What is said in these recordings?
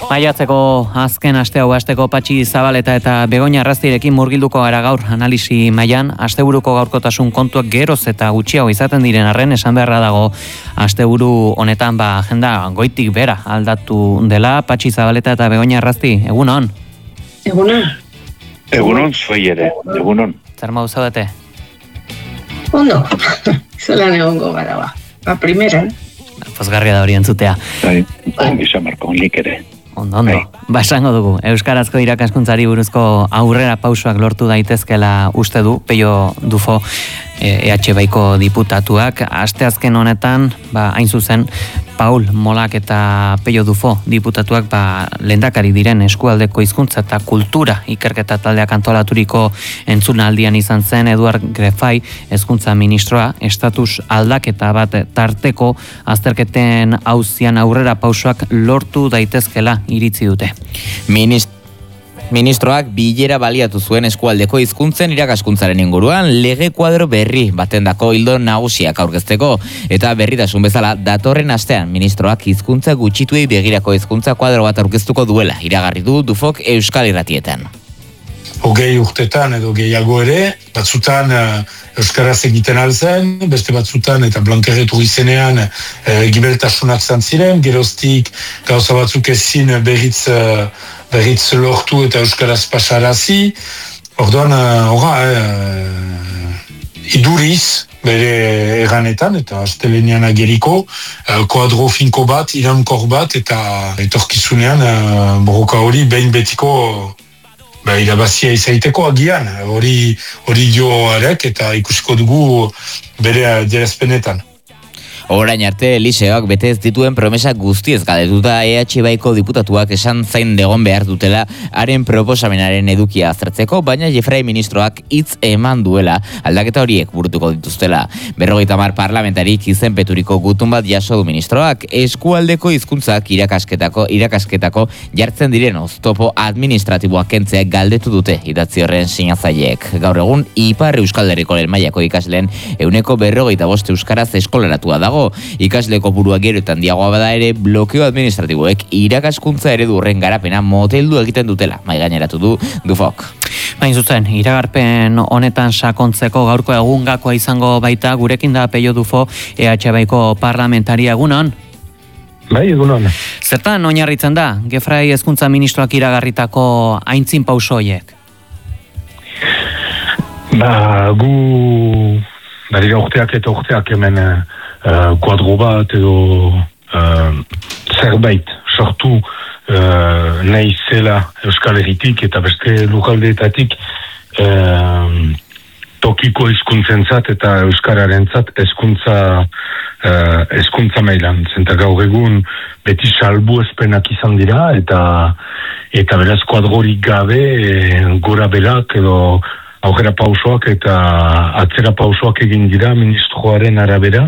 Maiatzeko azken aste hau asteko Patxi Zabaleta eta Begoña Arrastirekin murgilduko gara gaur analisi mailan. Asteburuko gaurkotasun kontuak geroz eta gutxiago izaten diren arren esan beharra dago asteburu honetan agenda goitik bera aldatu dela. Patxi Zabaleta eta Begoña Arrasti, egunon? Egunon. Egunon, zuei ere, egunon. Zer modu zaudete? Ondo, zelan egongo gara ba. Primera, Pozgarria da hori entzutea. Gisa Marko, nik ere. Ondo. Esango dugu, Euskarazko irakaskuntzari buruzko aurrera pausoak lortu daitezkela uste du, Peio Dufo EH-baiko diputatuak. Asteazken honetan, hain zuzen, Paul Molak eta Peio Dufo diputatuak lehendakari diren eskualdeko hizkuntza eta kultura ikerketa taldeak antolaturiko entzunaldian izan zen Eduard Grefai hezkuntza ministroa estatus aldaketa bat tarteko azterketen auzian aurrera pausoak lortu daitezkela iritzi dute. Ministroak bilera baliatu zuen eskualdeko hizkuntzen irakaskuntzaren inguruan lege kuadro berri batendako ildo nagusiak aurkezteko eta berritasun bezala datorren astean ministroak hizkuntza gutxituei begirako hizkuntza kuadro bat aurkeztuko duela iragarri du Dufok Euskal Irratietan. Hogei urtetan edo gehiago ere, batzutan euskaraz egiten alzen, beste batzutan eta blankerretu izenean gibeltasunak ziren, geroztik gauza batzuk ezin berriz lortu eta euskaraz pasarazi. Orduan, iduriz, bere erranetan eta astelenean ageriko, kuadro finko bat, irankor bat eta etorkizunean borroka hori behin betiko irabazia izaiteko agian, hori dio arek eta ikusiko dugu bere adierazpenetan. Orain arte, liseoak bete ez dituen promesa guztiez galdetuta EH-baiko diputatuak esan zain degon behar dutela haren proposamenaren edukia aztertzeko, baina Jefrai ministroak hitz eman duela aldaketa horiek burutuko dituztela. 50 parlamentarik izenpeturiko gutun bat jaso du ministroak, eskualdeko hizkuntzak irakasketako jartzen diren oztopo administratiboak kentzeak galdetu dute idatzi horren sinatzaileek. Gaur egun, Ipar Euskal Herriko lehen mailako ikasleen 155 euskaraz eskolaratua dago. Ikasle kopurua gero eta handiagoa bada ere blokeo administratiboek irakaskuntza eredu horren garapena moteldu egiten dutela, maigaineratu du Dufok. Bain zuzen, iragarpen honetan sakontzeko gaurko egungakoa izango baita gurekin da Peio Dufo EH-baiko parlamentaria, egunon? Bai, egunon. Zertan oinarritzen da, Gefrai hezkuntza ministroak iragarritako aintzin pauso horiek? Gu badira urteak hemen kuadro bat edo zerbait sortu nahi zela Euskal Herritik eta beste lujaldeetatik tokiko hizkuntzentzat eta euskararentzat hezkuntza mailan. Zenta gaur egun beti salbuespenak izan dira eta beraz kuadrorik gabe gora berak edo aurrera pausoak eta atzera pausoak egin dira ministroaren arabera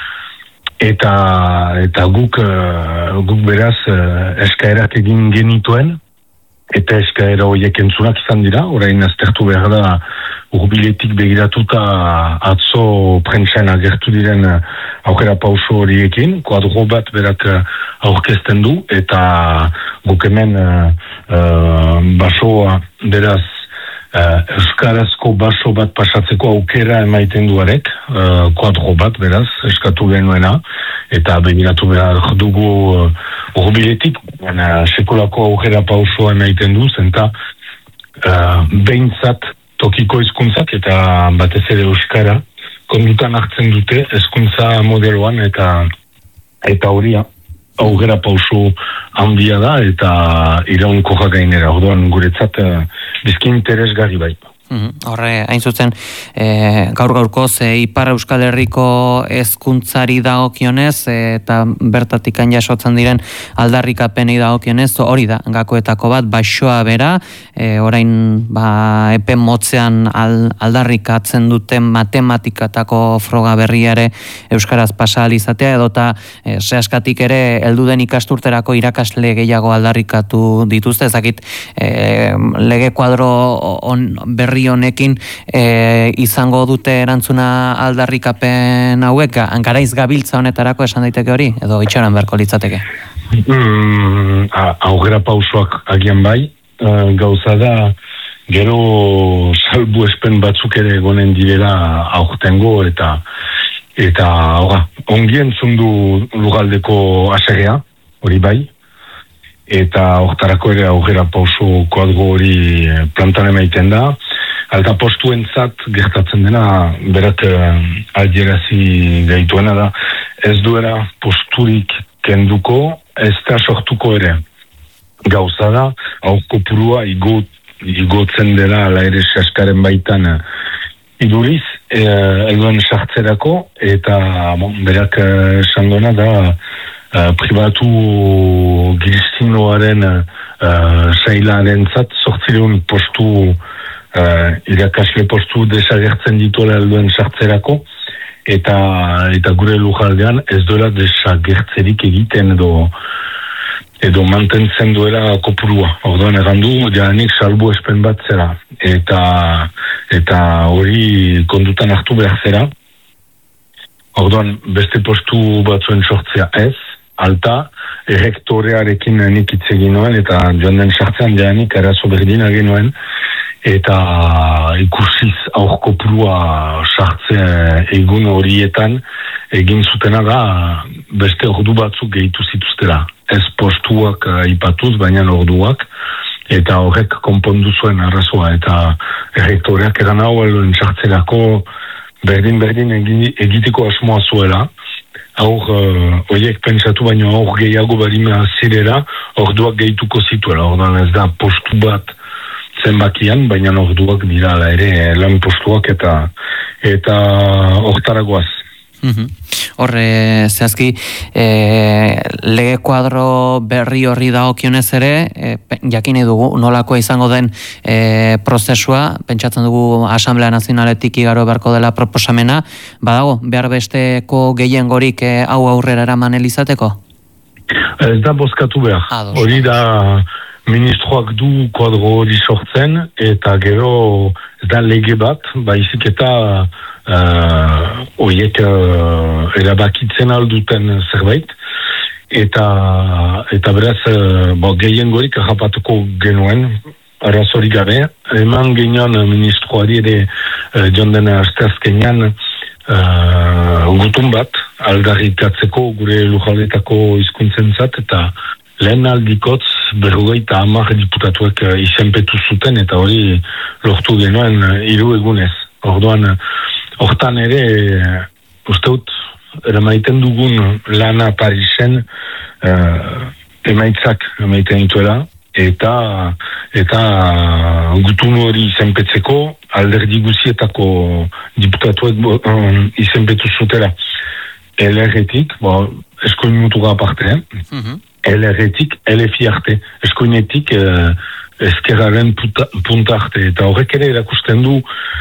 eta guk beraz eskaerak egin genituen eta eskaera horiek entzunak izan dira. Orain aztertu behar da hurbiletik begiratuta atzo prentsan agertu diren aurrera pauso horiekin, kuadro bat berak aurkezten du eta guk hemen basoa beraz euskarazko baso bat pasatzeko aukera emaiten duarek, kuadro bat beraz, eskatu genuena, eta begiratu behar dugu hurbiletik, sekolako aukera pausoa emaiten du, zenta behintzat tokiko hizkuntzak eta batez ere euskara, kondutan hartzen dute hezkuntza modeloan eta horia. Aurrera pauso handia da eta iraunkorra gainera. Orduan guretzat bizki interesgarri bai. Horre, hain zuzen, gaur-gaurkoz Ipar Euskal Herriko hezkuntzari dagokionez eta bertatik jasotzen diren aldarrikapenei dagokionez, hori da, gakoetako bat, baixoa bera, orain epe motzean aldarrikatzen duten matematikatako froga berriare euskaraz pasa alizatea, edota sehaskatik ere helduden ikasturterako irakasle gehiago aldarrikatu dituzte, ezakit lege kuadro berri berri honekin izango dute erantzuna aldarrikapen hauek, garaiz gabiltza honetarako esan daiteke hori, edo itxaran beharko litzateke? Aurrera pausoak agian bai, gauza da, gero salbu espen batzuk ere egonen direla aurtengo eta ongien zundu lugaldeko aserrea, hori bai, eta hortarako ere aurrera pauso koadgo hori plantan emaiten da. Alta postuentzat gertatzen dena, berak adierazi gaituena da, ez duera posturik kenduko, ez da sortuko ere. Gauza da, hau kopurua igotzen dela ala ere saskaren baitan iduriz, elduen sartzerako, eta berak esan duena da, pribatu gilzinoaren sailaren zat, 800 postu, irakasle postu desagertzen dituela helduen sartzerako, eta gure lujaldean ez duela desagertzerik egiten edo mantentzen duela kopurua. Orduan errandu, janik salbu espen bat zera, eta hori kondutan hartu behar zera. Orduan, beste postu batzuen sortzea ez, alta, errektorearekin nik itzegin nuen, eta joan den sartzean janik arazo berdin agin nuen, eta ikusiz aurko prua sartze egun horietan egin zutena da beste ordu batzuk gehitu zituztela. Ez postuak ipatuz, baina orduak, eta horrek konpondu zuen arrazoa, eta errektoreak egan hau eluen sartzerako berdin egiteko asmoa zuela. Horiek pentsatu baino aur gehiago barima zirela, orduak gehituko zituela. Orduan ez da postu bat zenbakian, baina orduak dira ere lan postuak eta hortaragoaz. Horre, zehazki, lege kuadro berri horri dagokionez ere, jakin dugu nolakoa izango den prozesua, pentsatzen dugu Asamblea Nazionaletik igaro beharko dela proposamena, badago, behar besteko gehiengorik hau aurrera eraman elizateko? Ez da bozkatu behar. Hori da ministroak du kuadro hori sortzen, eta gero ez da lege bat, baizik eta horiek erabakitzen alduten zerbait, eta beraz gehiengorik ahapatuko genuen, arazorik gabe, eman genion ministroari ere joan dena asteazkenean gutun bat, aldarrikatzeko gure lujaletako hizkuntzentzat, eta lehen aldikotz 50 diputatuek izenpetu zuten, eta hori lortu genuen 3 egunez. Orduan, hortan ere, usteut, eramaiten dugun lana Parisen emaitzak emaiten dituela, eta gutun hori izenpetzeko alderdi guzietako diputatuek izenpetu zutela. LR-etik, eskoin mutuga aparte, LR-etik, LFI arte, eskoinetik eskerraren punta arte, eta horrek ere erakusten du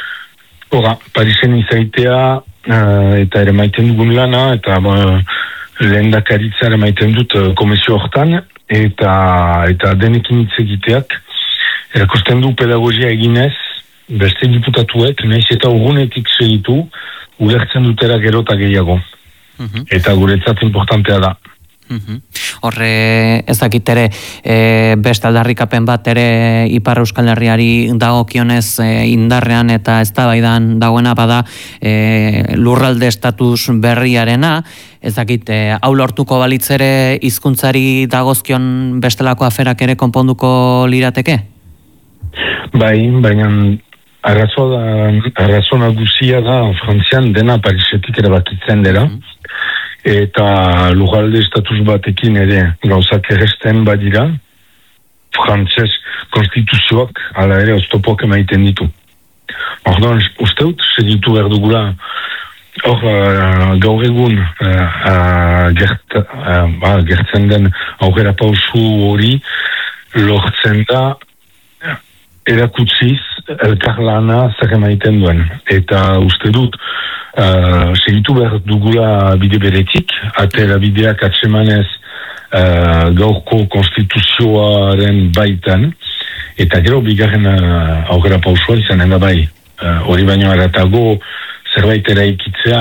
Parisen izaitea eta ere maiten dugun lana, eta lehen dakaritza ere maiten dut komisio hortan, eta denekin hitz egiteak erakusten du pedagogia eginez, beste diputatuek, nahiz eta urgunetik segitu, ulertzen dutera gero eta gehiago. Eta guretzat importantea da. Horre ezakitere beste aldarrikapen bat ere Ipar Euskal Herriari dagokionez indarrean eta eztabaidan dagoena bada lurralde estatus berriarena, ezakit hau lortuko balitz ere hizkuntzari dagozkion bestelako aferak ere konponduko lirateke? Bai, baina arrazo nagusia da Frantzian dena Parisetik erabakitzen dela, eta lugalde estatus batekin ere gauzak erresten badira, frantzes konstituzioak ala ere oztopoak emaiten ditu. Orduan, usteut, segitu behar dugula, gaur egun gertzen den aurrera pausu hori lortzen da erakutziz elkarlana zer emaiten duen. Eta uste dut, segitu behar dugula bide beretik, atera bideak atsemanez gaurko konstituzioaren baitan, Eta gero, bigarren aurrera pausua izanen da bai. Hori baino eratago zerbait eraikitzea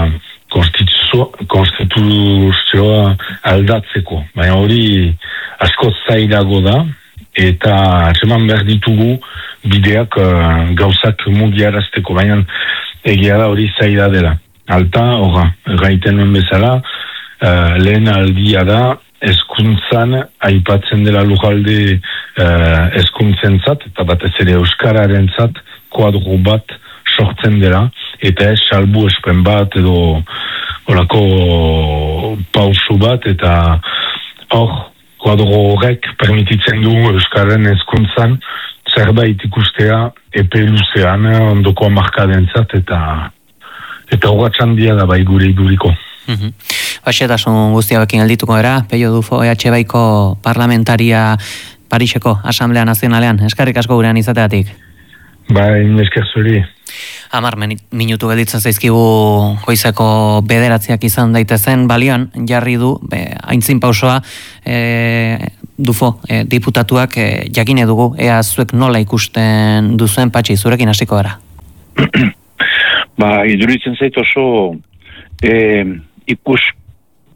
konstituzioa aldatzeko. Baina hori asko zailago da, eta atseman behar ditugu bideak gauzak mugiarazteko. Baina egia da hori zaila dela. Alta, gaiten nuen bezala, lehen aldia da, hezkuntzan aipatzen dela lujalde hezkuntzentzat, eta batez ere euskararentzat kuadro bat sortzen dela, eta ez salbu espen bat edo olako pausu bat, eta hor kuadro horrek permititzen du euskaren hezkuntzan zerbait ikustea epe luzean ondoko hamarkadentzat, eta horatxan dia da bai gure iduriko. Baxetasun guztiabekin geldituko era, Peio Dufo EH-Baiko parlamentaria Pariseko Asamblea Nazionalean. Eskerrik asko gurean izateatik. Bai, esker zuri. 10 minutu gelditzen zaizkigu goizeko 9 izan daitezen balioan jarri du aintzin pausoa Dufo diputatuak jakin dugu ea zuek nola ikusten duzuen. Patxi, zurekin hasiko gara. Iduritzen zait oso